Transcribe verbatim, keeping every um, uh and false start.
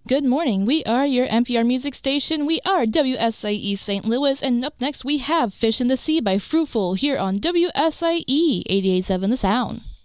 Good morning. We are your N P R music station. We are W S I E Saint Louis. And up next, we have Fish in the Sea by Fruitful here on W S I E eighty-eight point seven The Sound.